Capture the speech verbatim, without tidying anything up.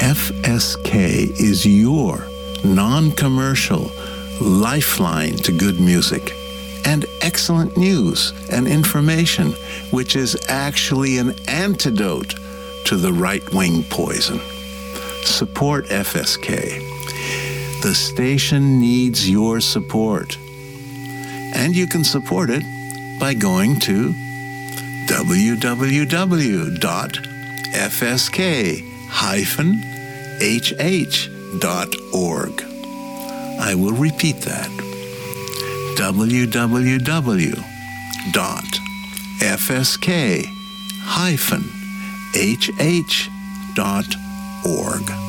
F S K is your non-commercial lifeline to good music and excellent news and information, which is actually an antidote to the right-wing poison. Support F S K. The station needs your support. And you can support it by going to w w w dot f s k dash h h dot org. I will repeat that. w w w dot f s k dash h h dot org.